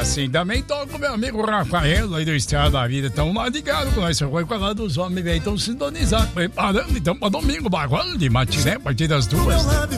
assim também tô com meu amigo Rafael aí do Estrada da Vida. Tão lá ligado com nós. Foi com a dos homens, velho. Estão sintonizados, preparando então pra domingo, bagulho de matiné, a partir das 2.